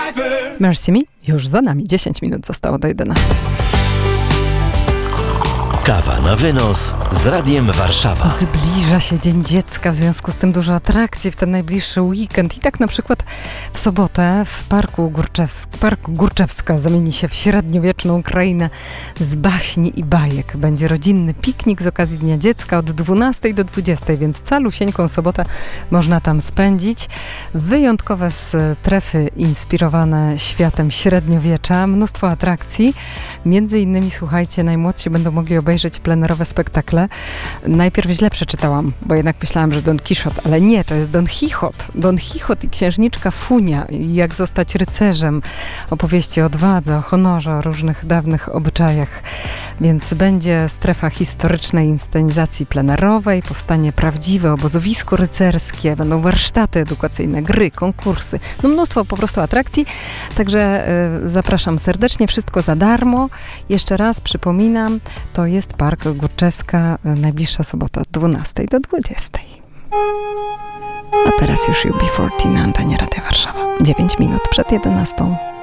Mercy Me już za nami. 10 minut zostało do 11. Kawa na wynos z Radiem Warszawa. Zbliża się Dzień Dziecka, w związku z tym dużo atrakcji w ten najbliższy weekend. I tak na przykład w sobotę w Parku Górczewska zamieni się w średniowieczną krainę z baśni i bajek. Będzie rodzinny piknik z okazji Dnia Dziecka od 12 do 20, więc calusieńką sobotę można tam spędzić. Wyjątkowe strefy inspirowane światem średniowiecza, mnóstwo atrakcji. Między innymi, słuchajcie, najmłodsi będą mogli obejrzeć plenerowe spektakle. Najpierw źle przeczytałam, bo jednak myślałam, że Don Quixote, ale nie, to jest Don Chichot. Don Chichot i księżniczka Funia. Jak zostać rycerzem. Opowieści o odwadze, o honorze, o różnych dawnych obyczajach. Więc będzie strefa historycznej inscenizacji plenerowej, powstanie prawdziwe obozowisko rycerskie, będą warsztaty edukacyjne, gry, konkursy. No mnóstwo po prostu atrakcji. Także zapraszam serdecznie. Wszystko za darmo. Jeszcze raz przypominam, to jest Park Górczewska, najbliższa sobota od 12 do 20. A teraz już UB40 na antenie Radia Warszawa. 9 minut przed 11.